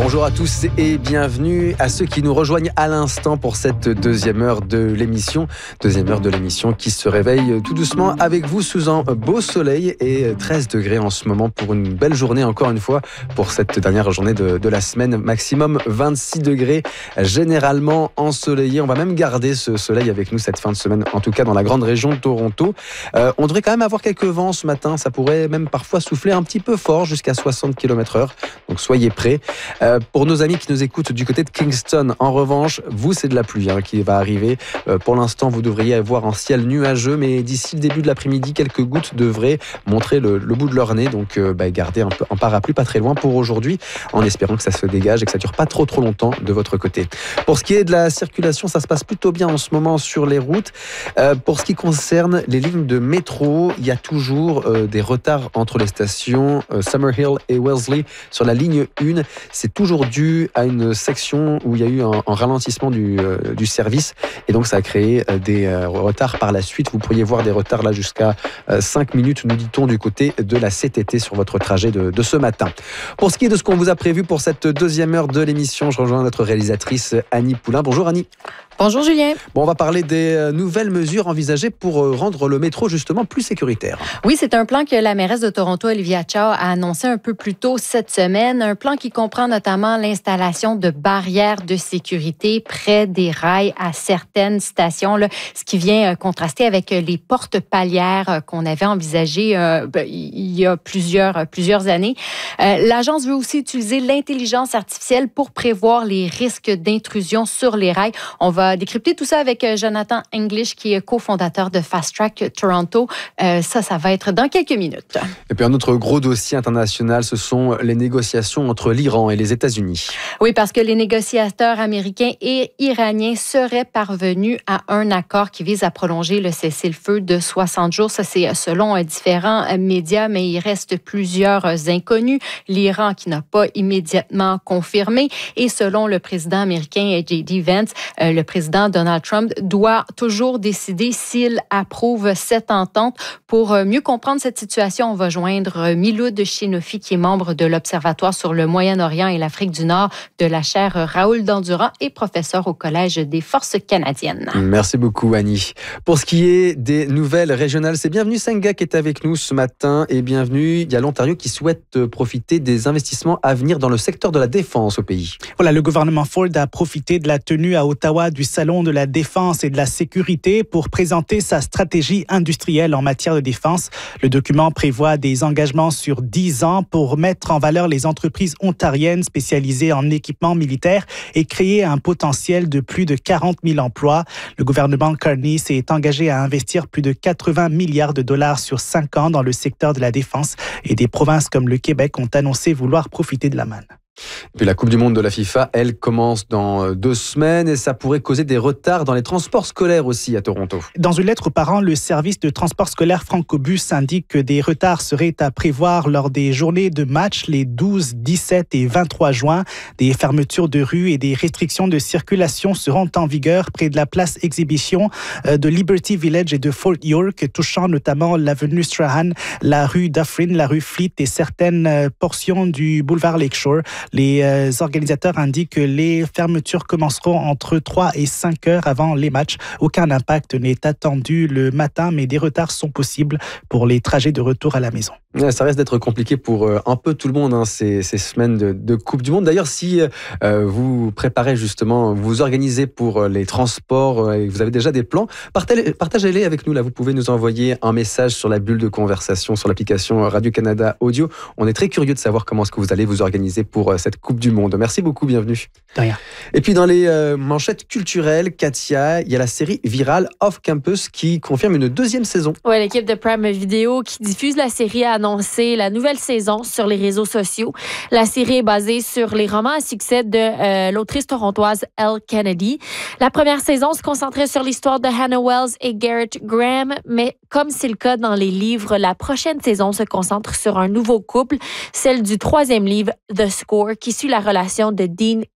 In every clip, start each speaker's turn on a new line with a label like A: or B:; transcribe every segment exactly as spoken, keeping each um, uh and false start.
A: Bonjour à tous et bienvenue à ceux qui nous rejoignent à l'instant pour cette deuxième heure de l'émission. Deuxième heure de l'émission qui se réveille tout doucement avec vous sous un beau soleil et treize degrés en ce moment pour une belle journée encore une fois pour cette dernière journée de, de la semaine. Maximum vingt-six degrés, généralement ensoleillé. On va même garder ce soleil avec nous cette fin de semaine, en tout cas dans la grande région de Toronto. Euh, on devrait quand même avoir quelques vents ce matin. Ça pourrait même parfois souffler un petit peu fort jusqu'à soixante kilomètres heure. Donc soyez prêts. Euh, pour nos amis qui nous écoutent du côté de Kingston, en revanche, vous, c'est de la pluie hein, qui va arriver. Euh, pour l'instant, vous devriez avoir un ciel nuageux, mais d'ici le début de l'après-midi, quelques gouttes devraient montrer le, le bout de leur nez. Donc, euh, bah, gardez un, peu, un parapluie pas très loin pour aujourd'hui, en espérant que ça se dégage et que ça dure pas trop trop longtemps de votre côté. Pour ce qui est de la circulation, ça se passe plutôt bien en ce moment sur les routes. Euh, pour ce qui concerne les lignes de métro, il y a toujours euh, des retards entre les stations euh, Summerhill et Wellesley sur la ligne un. C'est toujours dû à une section où il y a eu un, un ralentissement du, euh, du service et donc ça a créé euh, des euh, retards par la suite. Vous pourriez voir des retards là jusqu'à euh, cinq minutes, nous dit-on, du côté de la C T T sur votre trajet de, de ce matin. Pour ce qui est de ce qu'on vous a prévu pour cette deuxième heure de l'émission, je rejoins notre réalisatrice Annie Poulain. Bonjour Annie.
B: Bonjour Julien.
A: Bon, on va parler des nouvelles mesures envisagées pour rendre le métro justement plus sécuritaire.
B: Oui, c'est un plan que la mairesse de Toronto, Olivia Chow, a annoncé un peu plus tôt cette semaine. Un plan qui comprend notamment l'installation de barrières de sécurité près des rails à certaines stations, là, ce qui vient contraster avec les portes palières qu'on avait envisagées euh, il y a plusieurs, plusieurs années. Euh, l'agence veut aussi utiliser l'intelligence artificielle pour prévoir les risques d'intrusion sur les rails. On va décrypter tout ça avec Jonathan English, qui est cofondateur de Fast Track Toronto. Euh, ça, ça va être dans quelques minutes.
A: Et puis un autre gros dossier international, ce sont les négociations entre l'Iran et les États-Unis.
B: Oui, parce que les négociateurs américains et iraniens seraient parvenus à un accord qui vise à prolonger le cessez-le-feu de soixante jours. Ça, c'est selon différents médias, mais il reste plusieurs inconnus. L'Iran qui n'a pas immédiatement confirmé. Et selon le président américain J D Vance, euh, le président Donald Trump doit toujours décider s'il approuve cette entente. Pour mieux comprendre cette situation, on va joindre Miloud Chenofi, qui est membre de l'Observatoire sur le Moyen-Orient et l'Afrique du Nord de la chaire Raoul Dandurand et professeur au Collège des Forces canadiennes.
A: Merci beaucoup, Annie. Pour ce qui est des nouvelles régionales, c'est Bienvenue Senga qui est avec nous ce matin. Et bienvenue, il y a l'Ontario qui souhaite profiter des investissements à venir dans le secteur de la défense au pays.
C: Voilà, le gouvernement Ford a profité de la tenue à Ottawa du Salon de la défense et de la sécurité pour présenter sa stratégie industrielle en matière de défense. Le document prévoit des engagements sur dix ans pour mettre en valeur les entreprises ontariennes spécialisées en équipement militaire et créer un potentiel de plus de quarante mille emplois. Le gouvernement Carney s'est engagé à investir plus de quatre-vingts milliards de dollars sur cinq ans dans le secteur de la défense et des provinces comme le Québec ont annoncé vouloir profiter de la manne.
A: Et puis la Coupe du Monde de la FIFA, elle commence dans deux semaines et ça pourrait causer des retards dans les transports scolaires aussi à Toronto.
C: Dans une lettre aux parents, le service de transport scolaire Francobus indique que des retards seraient à prévoir lors des journées de match les douze, dix-sept et vingt-trois juin. Des fermetures de rues et des restrictions de circulation seront en vigueur près de la place Exhibition de Liberty Village et de Fort York, touchant notamment l'avenue Strahan, la rue Dufferin, la rue Fleet et certaines portions du boulevard Lakeshore. Les euh, organisateurs indiquent que les fermetures commenceront entre trois et cinq heures avant les matchs. Aucun impact n'est attendu le matin, mais des retards sont possibles pour les trajets de retour à la maison.
A: Ça risque d'être compliqué pour euh, un peu tout le monde, hein, ces, ces semaines de, de Coupe du Monde. D'ailleurs, si euh, vous préparez justement, vous vous organisez pour euh, les transports euh, et vous avez déjà des plans, partagez, partagez-les avec nous. Là, vous pouvez nous envoyer un message sur la bulle de conversation sur l'application Radio-Canada Audio. On est très curieux de savoir comment est-ce que vous allez vous organiser pour euh, cette Coupe du Monde. Merci beaucoup, bienvenue.
C: De rien.
A: Et puis dans les euh, manchettes culturelles, Katia, il y a la série virale Off Campus qui confirme une deuxième saison.
D: Ouais, l'équipe de Prime Video qui diffuse la série a annoncé la nouvelle saison sur les réseaux sociaux. La série est basée sur les romans à succès de euh, l'autrice torontoise Elle Kennedy. La première saison se concentrait sur l'histoire de Hannah Wells et Garrett Graham, mais comme c'est le cas dans les livres, la prochaine saison se concentre sur un nouveau couple, celle du troisième livre, The Score, qui suit la relation de Dean et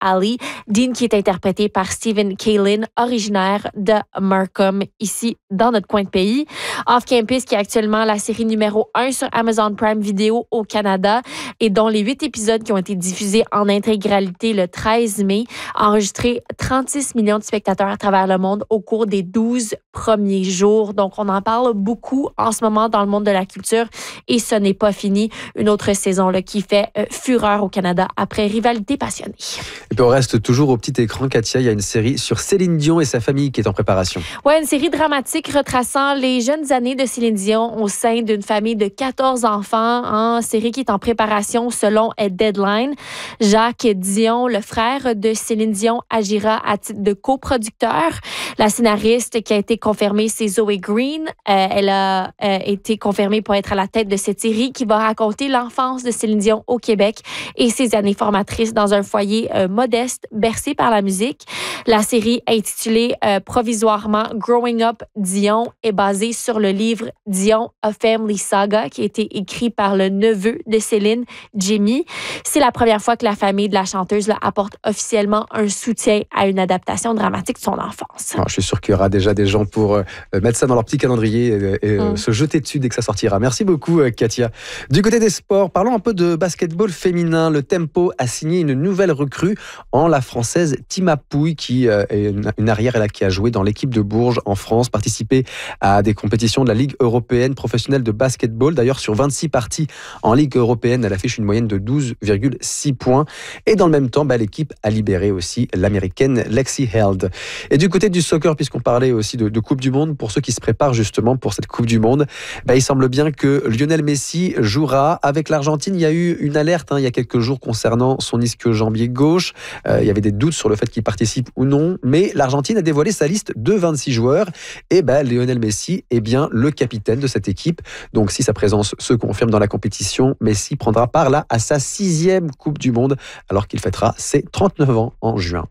D: Ali. Dean qui est interprété par Stephen Kalin, originaire de Markham, ici dans notre coin de pays. Off Campus qui est actuellement la série numéro un sur Amazon Prime Video au Canada et dont les huit épisodes qui ont été diffusés en intégralité le treize mai a enregistré trente-six millions de spectateurs à travers le monde au cours des douze premiers jours. Donc, on en parle beaucoup en ce moment dans le monde de la culture et ce n'est pas fini. Une autre saison là, qui fait euh, fureur au Canada après Rivalité passionnée.
A: Et puis, on reste toujours au petit écran, Katia. Il y a une série sur Céline Dion et sa famille qui est en préparation.
D: Oui, une série dramatique retraçant les jeunes années de Céline Dion au sein d'une famille de quatorze enfants. Hein, série qui est en préparation selon Deadline. Jacques Dion, le frère de Céline Dion, agira à titre de coproducteur. La scénariste qui a été confirmée, c'est Zoe Green. Euh, elle a euh, été confirmée pour être à la tête de cette série qui va raconter l'enfance de Céline Dion au Québec et ses années formatrices dans un foyer euh, modeste, bercé par la musique. La série intitulée euh, provisoirement Growing Up Dion est basée sur le livre Dion, A Family Saga qui a été écrit par le neveu de Céline, Jimmy. C'est la première fois que la famille de la chanteuse là, apporte officiellement un soutien à une adaptation dramatique de son enfance.
A: Alors, je suis sûr qu'il y aura déjà des gens pour euh, mettre ça dans leur petit calendrier et, et mm. euh, se jeter dessus dès que ça sortira. Merci beaucoup, euh, Katia. Du côté des sports, parlons un peu de basketball féminin. Le Tempo a signé une nouvelle recrue en la française Tima Pouille, qui euh, est une, une arrière là, qui a joué dans l'équipe de Bourges en France, participé à des compétitions de la Ligue européenne professionnelle de basketball. D'ailleurs, sur vingt-six parties en Ligue européenne, elle affiche une moyenne de douze virgule six points. Et dans le même temps, bah, l'équipe a libéré aussi l'américaine Lexi Held. Et du côté du soccer, puisqu'on parlait aussi de, de Coupe du Monde, pour ceux qui se préparent justement pour cette Coupe du Monde, bah, il semble bien que Lionel Messi jouera avec l'Argentine. Il y a eu une alerte hein, il y a quelques jours concernant son ischio-jambier gauche. Euh, il y avait des doutes sur le fait qu'il participe ou non, mais l'Argentine a dévoilé sa liste de vingt-six joueurs et bah, Lionel Messi est bien le capitaine de cette équipe. Donc si sa présence se confirme dans la compétition, Messi prendra part là à sa sixième Coupe du Monde alors qu'il fêtera ses trente-neuf ans en juin.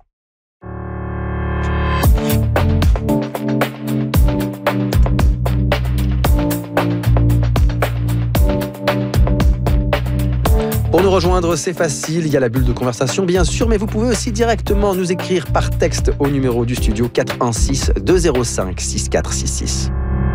A: Pour nous rejoindre, c'est facile, il y a la bulle de conversation bien sûr, mais vous pouvez aussi directement nous écrire par texte au numéro du studio quatre un six, deux zéro cinq, six quatre six six.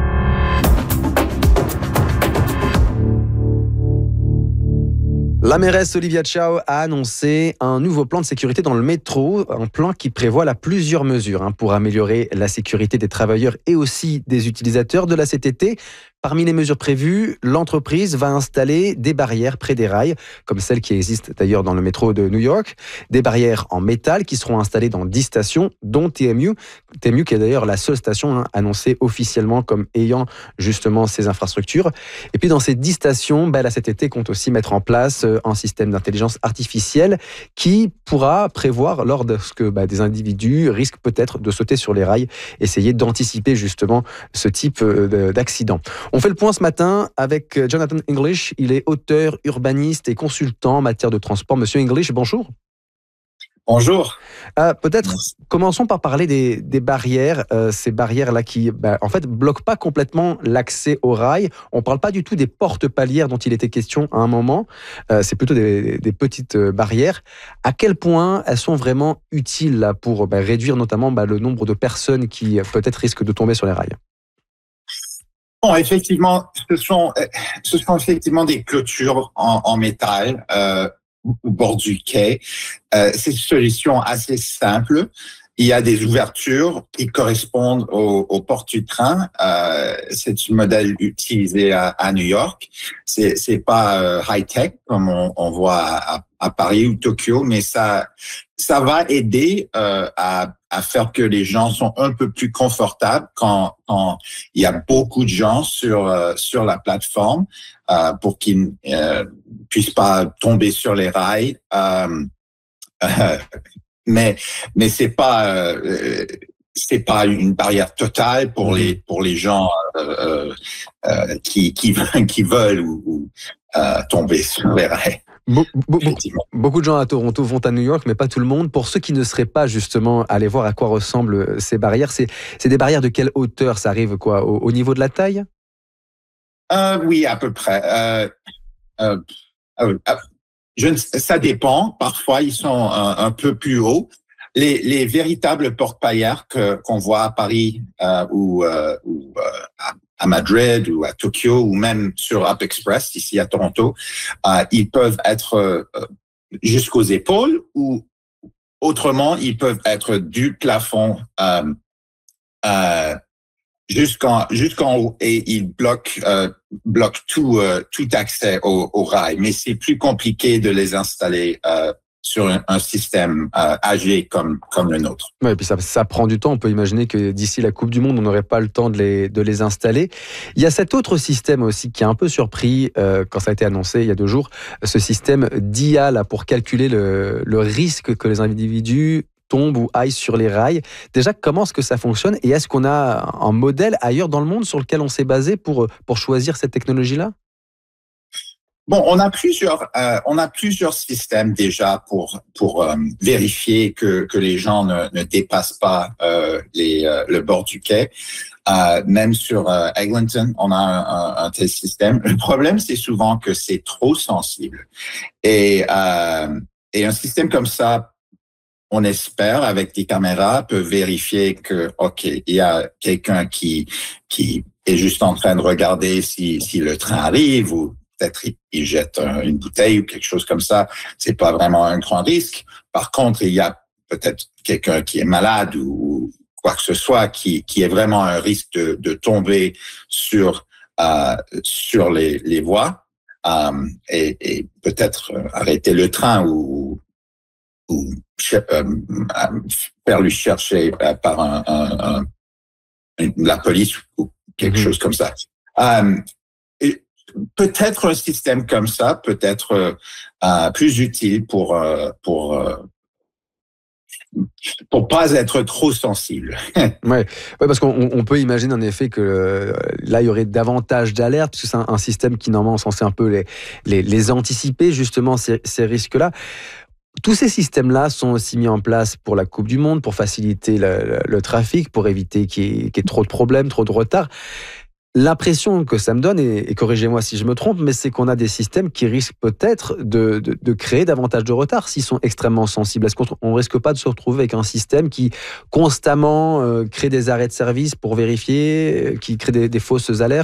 A: La mairesse Olivia Chow a annoncé un nouveau plan de sécurité dans le métro, un plan qui prévoit là plusieurs mesures hein, pour améliorer la sécurité des travailleurs et aussi des utilisateurs de la C T T. Parmi les mesures prévues, l'entreprise va installer des barrières près des rails, comme celles qui existent d'ailleurs dans le métro de New York, des barrières en métal qui seront installées dans dix stations, dont T M U. T M U qui est d'ailleurs la seule station hein, annoncée officiellement comme ayant justement ces infrastructures. Et puis dans ces dix stations, bah, la C T T compte aussi mettre en place un système d'intelligence artificielle qui pourra prévoir lors de ce que bah, des individus risquent peut-être de sauter sur les rails, essayer d'anticiper justement ce type d'accident. On fait le point ce matin avec Jonathan English. Il est auteur, urbaniste et consultant en matière de transport. Monsieur English, bonjour.
E: Bonjour.
A: Euh, peut-être Merci. Commençons par parler des, des barrières. Euh, ces barrières-là qui, bah, en fait, bloquent pas complètement l'accès au rail. On parle pas du tout des portes palières dont il était question à un moment. Euh, c'est plutôt des, des petites barrières. À quel point elles sont vraiment utiles là, pour bah, réduire notamment bah, le nombre de personnes qui peut-être risquent de tomber sur les rails?
E: Bon, effectivement, ce sont, ce sont effectivement des clôtures en, en métal euh, au bord du quai. Euh, c'est une solution assez simple. Il y a des ouvertures qui correspondent aux, aux portes du train. Euh, c'est un modèle utilisé à, à New York. C'est, c'est pas euh, high-tech comme on, on voit à, à Paris ou Tokyo, mais ça, ça va aider euh, à, à faire que les gens sont un peu plus confortables quand, quand il y a beaucoup de gens sur euh, sur la plateforme euh, pour qu'ils euh, puissent pas tomber sur les rails. Euh, euh, mais mais c'est pas euh, c'est pas une barrière totale pour les pour les gens euh, euh, qui qui qui veulent ou, ou euh, tomber sur les rails.
A: Be- be- beaucoup de gens à Toronto vont à New York, mais pas tout le monde. Pour ceux qui ne seraient pas justement allés voir à quoi ressemblent ces barrières, c'est, c'est des barrières de quelle hauteur? Ça arrive quoi, au, au niveau de la taille?
E: euh, Oui, à peu près. Euh, euh, euh, je ne, ça dépend. Parfois, ils sont un, un peu plus hauts. Les, les véritables porte-paillères que, qu'on voit à Paris euh, ou, euh, ou euh, à, à Madrid ou à Tokyo ou même sur Up Express ici à Toronto, euh, ils peuvent être euh, jusqu'aux épaules ou autrement, ils peuvent être du plafond euh, euh, jusqu'en jusqu'en haut et ils bloquent euh, bloquent tout euh, tout accès au, au rail. Mais c'est plus compliqué de les installer euh, sur un, un système euh, âgé comme comme le nôtre.
A: Ouais, et puis ça, ça prend du temps. On peut imaginer que d'ici la Coupe du Monde, on n'aurait pas le temps de les, de les installer. Il y a cet autre système aussi qui a un peu surpris euh, quand ça a été annoncé il y a deux jours, ce système d'I A là, pour calculer le, le risque que les individus tombent ou aillent sur les rails. Déjà, comment est-ce que ça fonctionne et est-ce qu'on a un modèle ailleurs dans le monde sur lequel on s'est basé pour, pour choisir cette technologie-là ?
E: Bon, on a plusieurs, euh, on a plusieurs systèmes déjà pour pour euh, vérifier que que les gens ne, ne dépassent pas euh, les euh, le bord du quai. Euh, même sur euh, Eglinton, on a un, un, un tel système. Le problème, c'est souvent que c'est trop sensible et euh, et un système comme ça, on espère avec des caméras peut vérifier que ok, il y a quelqu'un qui qui est juste en train de regarder si si le train arrive ou peut-être il jette une bouteille ou quelque chose comme ça, c'est pas vraiment un grand risque. Par contre, il y a peut-être quelqu'un qui est malade ou quoi que ce soit qui qui est vraiment un risque de, de tomber sur euh, sur les, les voies euh, et, et peut-être arrêter le train ou ou euh, faire lui chercher par un, un, un, la police ou quelque mmh. chose comme ça. Euh, et, Peut-être un système comme ça peut être euh, plus utile pour euh, pour euh, pour pas être trop sensible.
A: ouais. ouais, parce qu'on on peut imaginer en effet que euh, là il y aurait davantage d'alertes, parce que c'est un, un système qui normalement est censé un peu les les, les anticiper justement ces, ces risques-là. Tous ces systèmes-là sont aussi mis en place pour la Coupe du Monde, pour faciliter le, le, le trafic, pour éviter qu'il y ait, qu'il y ait trop de problèmes, trop de retard. L'impression que ça me donne, et, et corrigez-moi si je me trompe, mais c'est qu'on a des systèmes qui risquent peut-être de, de, de créer davantage de retard s'ils sont extrêmement sensibles. Est-ce qu'on ne risque pas de se retrouver avec un système qui constamment euh, crée des arrêts de service pour vérifier, qui crée des, des fausses alertes ?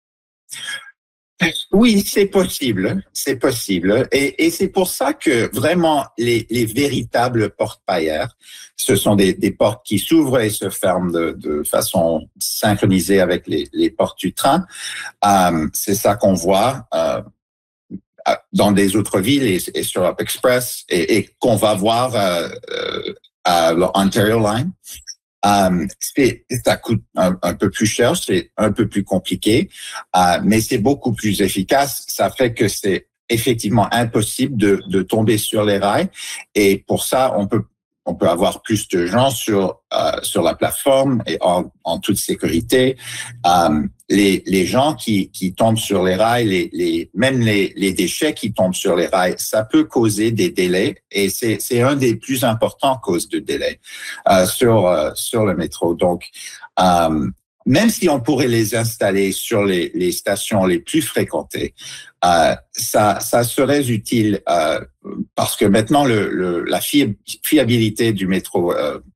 E: Oui, c'est possible, c'est possible, et, et c'est pour ça que vraiment les, les véritables porte-paillères, ce sont des, des portes qui s'ouvrent et se ferment de, de façon synchronisée avec les, les portes du train. Euh, c'est ça qu'on voit euh, dans des autres villes et, et sur Up Express et, et qu'on va voir euh, euh, à l'Ontario Line. Um, c'est, ça coûte un, un peu plus cher, c'est un peu plus compliqué, uh, mais c'est beaucoup plus efficace. Ça fait que c'est effectivement impossible de, de tomber sur les rails, et pour ça, on peut on peut avoir plus de gens sur uh, sur la plateforme et en, en toute sécurité. Um, les les gens qui qui tombent sur les rails, les les même les les déchets qui tombent sur les rails, ça peut causer des délais, et c'est c'est un des plus importants causes de délais uh, sur uh, sur le métro. Donc um, même si on pourrait les installer sur les, les stations les plus fréquentées, euh, ça, ça serait utile euh, parce que maintenant le, le, la fiabilité du métro euh,